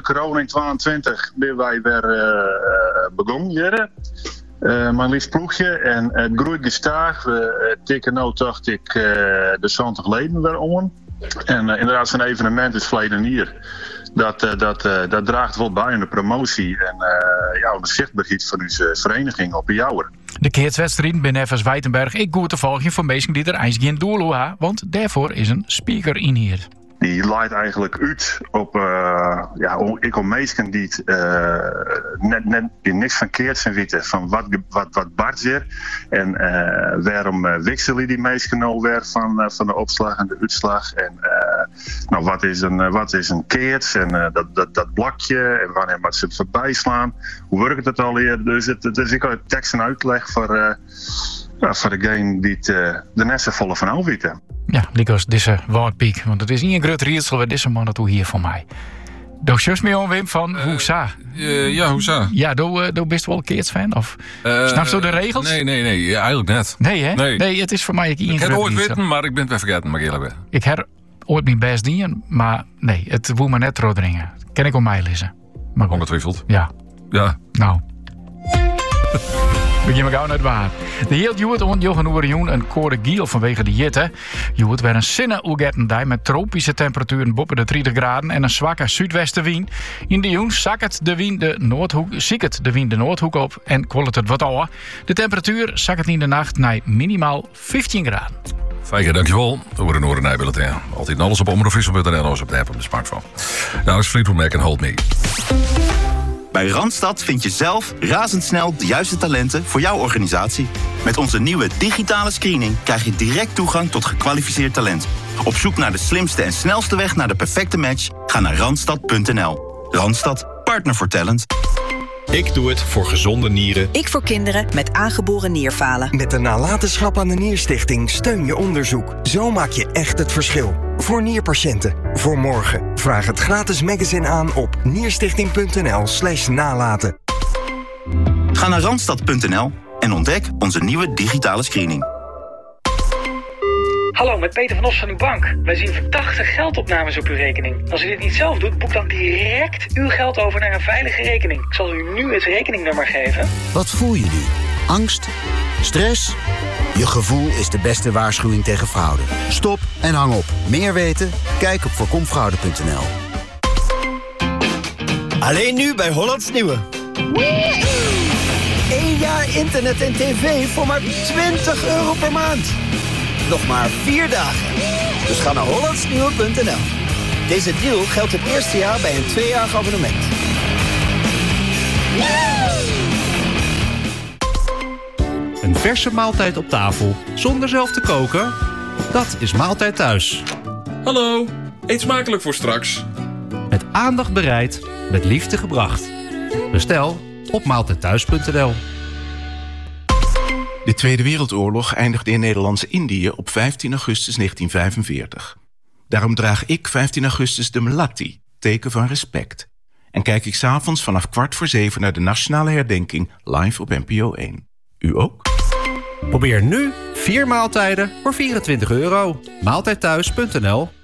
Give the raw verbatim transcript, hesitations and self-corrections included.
corona in tweeëntwintig ben wij weer uh, begonnen hier. Uh, mijn lief ploegje en het groeit gestaag. We uh, tikken nu dacht ik uh, de zeventig leden weer om. En uh, inderdaad zo'n evenement is verleden hier. Dat, uh, dat, uh, dat draagt wel bij aan de promotie en uh, ja, de zichtbaarheid van onze vereniging op de jouwer. De keertswedstrijden binnen F S Wijtenberg ik goed te volgen voor mensen die er eigenlijk geen doel hebben, want daarvoor is een speaker in hier. Die leidt eigenlijk uit op, uh, ja, ik op mensen die uh, net, net niks van keert zijn weten van wat, wat, wat Bart zegt. En uh, waarom uh, wisselen die mensen nou weer van, uh, van de opslag en de uitslag. En uh, nou, wat is een, uh, wat is een keert en uh, dat, dat, dat blokje en wanneer moet ze het voorbij slaan. Hoe werkt het al hier? Dus, het, dus ik heb tekst en uitleg voor, uh, ja, voor degene die het, uh, de nesten volle van al weten. Ja, Likos, deze woordpiek. Want het is niet een groot rietsel waar deze man naartoe hier voor mij. Doe je me on Wim van uh, Hoesa? Uh, ja, Hoesa. Ja, doe, uh, doe best wel een keertje fan? Of uh, snap je de regels? Nee, nee, nee. Ja, eigenlijk net. Nee, hè? Nee, nee het is voor mij een Ik heb ooit weten, maar ik ben het weer vergeten, maar eerlijk ben. Ik heb ooit mijn best dienen, maar nee, het woe me net doordringen. Ken ik om mij lezen. Maar ongetwijfeld. Ja. Ja. Nou. Begin maar gauw naar het waar. De heel Joet ont Jochen Oerjoen een code giel vanwege de jitte. Joet werd een zinnen oegettendij met tropische temperaturen boven de dertig graden en een zwakke zuidwestenwind. In de joen zakkert de wind de noordhoek, ziekert de wind de noordhoek op en kwollet het wat ouder. De temperatuur zakkert in de nacht naar minimaal vijftien graden. Fijke, dankjewel. Over een oren bulletin. Altijd alles op omroepvisser punt n l of op de app op de smartphone. Nou is Fleetwood Mac en Hold Me. Bij Randstad vind je zelf razendsnel de juiste talenten voor jouw organisatie. Met onze nieuwe digitale screening krijg je direct toegang tot gekwalificeerd talent. Op zoek naar de slimste en snelste weg naar de perfecte match? Ga naar randstad punt n l. Randstad, partner voor talent. Ik doe het voor gezonde nieren. Ik voor kinderen met aangeboren nierfalen. Met de nalatenschap aan de Nierstichting steun je onderzoek. Zo maak je echt het verschil. Voor nierpatiënten. Voor morgen. Vraag het gratis magazine aan op nierstichting punt n l slash nalaten. Ga naar randstad punt n l en ontdek onze nieuwe digitale screening. Hallo, met Peter van Os van uw bank. Wij zien verdachte geldopnames op uw rekening. Als u dit niet zelf doet, boek dan direct uw geld over naar een veilige rekening. Ik zal u nu het rekeningnummer geven. Wat voel je nu? Angst? Stress? Je gevoel is de beste waarschuwing tegen fraude. Stop en hang op. Meer weten? Kijk op voorkomfraude punt n l. Alleen nu bij Hollands Nieuwe. Eén jaar internet en tv voor maar twintig euro per maand. Nog maar vier dagen. Dus ga naar hollands nieuwe punt n l. Deze deal geldt het eerste jaar bij een tweejarig abonnement. Een verse maaltijd op tafel zonder zelf te koken? Dat is Maaltijd Thuis. Hallo, eet smakelijk voor straks. Met aandacht bereid, met liefde gebracht. Bestel op maaltijd thuis punt n l. De Tweede Wereldoorlog eindigde in Nederlands-Indië op vijftien augustus negentien vijfenveertig. Daarom draag ik vijftien augustus de melatti, teken van respect. En kijk ik 's avonds vanaf kwart voor zeven naar de nationale herdenking live op N P O één. U ook? Probeer nu vier maaltijden voor vierentwintig euro. maaltijd thuis punt n l.